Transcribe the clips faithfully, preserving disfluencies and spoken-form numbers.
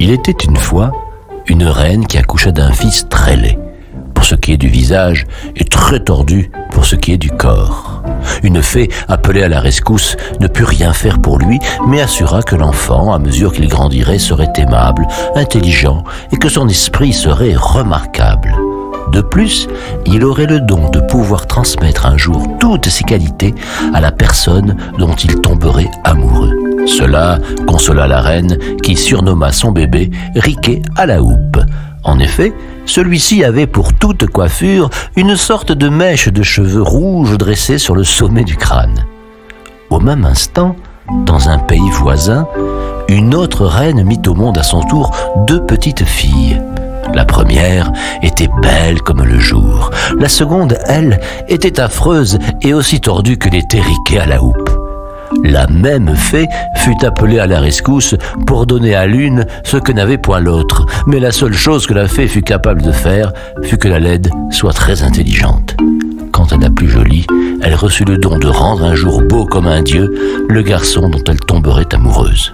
Il était une fois une reine qui accoucha d'un fils très laid, pour ce qui est du visage, et très tordu pour ce qui est du corps. Une fée, appelée à la rescousse, ne put rien faire pour lui, mais assura que l'enfant, à mesure qu'il grandirait, serait aimable, intelligent, et que son esprit serait remarquable. De plus, il aurait le don de pouvoir transmettre un jour toutes ses qualités à la personne dont il tomberait amoureux. Cela consola la reine, qui surnomma son bébé Riquet à la houppe. En effet, celui-ci avait pour toute coiffure une sorte de mèche de cheveux rouges dressée sur le sommet du crâne. Au même instant, dans un pays voisin, une autre reine mit au monde à son tour deux petites filles. La première était belle comme le jour. La seconde, elle, était affreuse et aussi tordue que l'était Riquet à la houppe. La même fée fut appelée à la rescousse pour donner à l'une ce que n'avait point l'autre, mais la seule chose que la fée fut capable de faire fut que la laide soit très intelligente. Quant à la plus jolie, elle reçut le don de rendre un jour beau comme un dieu le garçon dont elle tomberait amoureuse.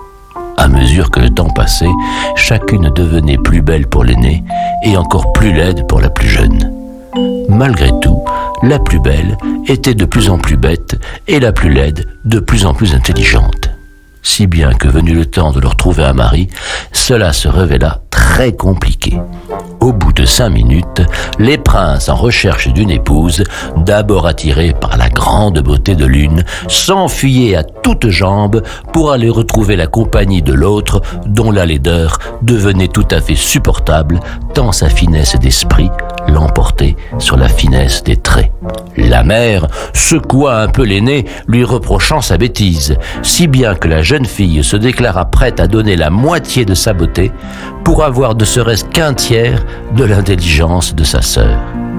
À mesure que le temps passait, chacune devenait plus belle pour l'aînée et encore plus laide pour la plus jeune. Malgré tout, la plus belle était de plus en plus bête et la plus laide de plus en plus intelligente. Si bien que venu le temps de leur trouver un mari, cela se révéla très compliqué. Au bout de cinq minutes, les princes en recherche d'une épouse, d'abord attirés par la grande beauté de l'une, s'enfuyaient à toutes jambes pour aller retrouver la compagnie de l'autre, dont la laideur devenait tout à fait supportable, tant sa finesse d'esprit l'emportait sur la finesse des traits. La mère secoua un peu l'aînée, lui reprochant sa bêtise, si bien que la jeune fille se déclara prête à donner la moitié de sa beauté pour avoir ne serait-ce qu'un tiers de l'intelligence de sa sœur.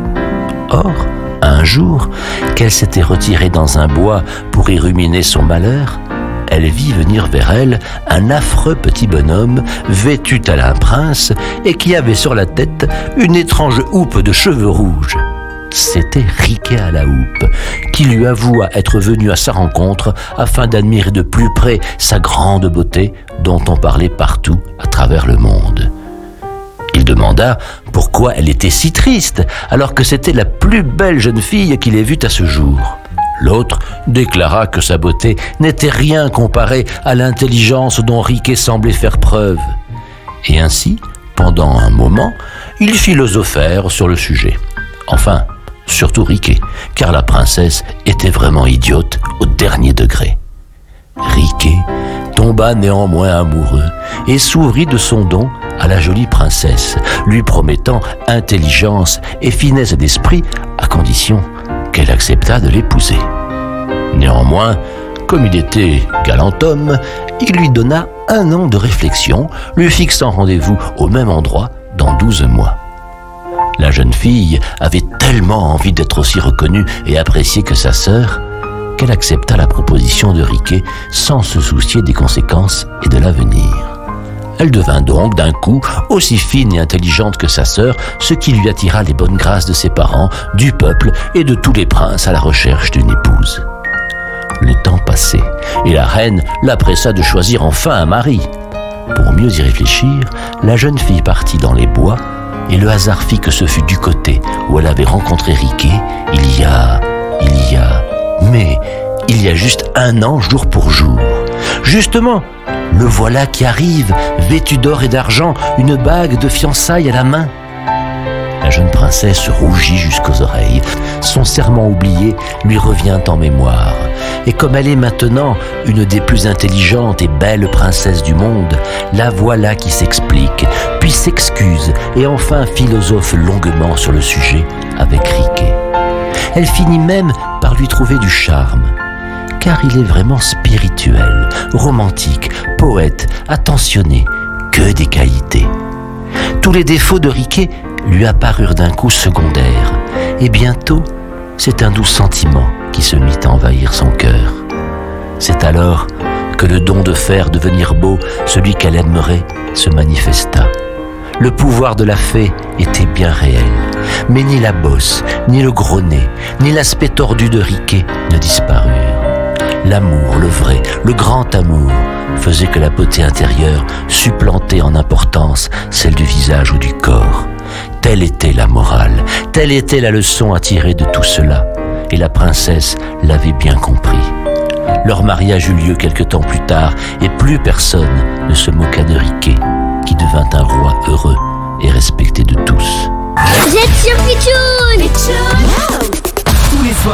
Or, un jour, qu'elle s'était retirée dans un bois pour y ruminer son malheur, elle vit venir vers elle un affreux petit bonhomme vêtu tel un prince et qui avait sur la tête une étrange houppe de cheveux rouges. C'était Riquet à la houppe, qui lui avoua être venu à sa rencontre afin d'admirer de plus près sa grande beauté dont on parlait partout à travers le monde. Il demanda pourquoi elle était si triste alors que c'était la plus belle jeune fille qu'il ait vue à ce jour. L'autre déclara que sa beauté n'était rien comparée à l'intelligence dont Riquet semblait faire preuve. Et ainsi, pendant un moment, ils philosophèrent sur le sujet. Enfin, surtout Riquet, car la princesse était vraiment idiote au dernier degré. Riquet tomba néanmoins amoureux et s'ouvrit de son don à la jolie princesse, lui promettant intelligence et finesse d'esprit à condition qu'elle acceptât de l'épouser. Néanmoins, comme il était galant homme, il lui donna un an de réflexion, lui fixant rendez-vous au même endroit dans douze mois. La jeune fille avait tellement envie d'être aussi reconnue et appréciée que sa sœur qu'elle accepta la proposition de Riquet sans se soucier des conséquences et de l'avenir. Elle devint donc d'un coup aussi fine et intelligente que sa sœur, ce qui lui attira les bonnes grâces de ses parents, du peuple et de tous les princes à la recherche d'une épouse. Le temps passait et la reine la pressa de choisir enfin un mari. Pour mieux y réfléchir, la jeune fille partit dans les bois et le hasard fit que ce fut du côté où elle avait rencontré Riquet il y a... il y a... mais il y a juste un an jour pour jour. Justement, le voilà qui arrive, vêtu d'or et d'argent, une bague de fiançailles à la main. La jeune princesse rougit jusqu'aux oreilles. Son serment oublié lui revient en mémoire. Et comme elle est maintenant une des plus intelligentes et belles princesses du monde, la voilà qui s'explique, puis s'excuse et enfin philosophe longuement sur le sujet avec Riquet. Elle finit même par lui trouver du charme, car il est vraiment spirituel, romantique, poète, attentionné, que des qualités. Tous les défauts de Riquet lui apparurent d'un coup secondaires, et bientôt, c'est un doux sentiment qui se mit à envahir son cœur. C'est alors que le don de faire devenir beau celui qu'elle aimerait se manifesta. Le pouvoir de la fée était bien réel, mais ni la bosse, ni le gros nez, ni l'aspect tordu de Riquet ne disparurent. L'amour, le vrai, le grand amour, faisait que la beauté intérieure supplantait en importance celle du visage ou du corps. Telle était la morale, telle était la leçon à tirer de tout cela, et la princesse l'avait bien compris. Leur mariage eut lieu quelque temps plus tard, et plus personne ne se moqua de Riquet, qui devint un roi heureux et respecté de tous. Vous êtes sur Pitchoun!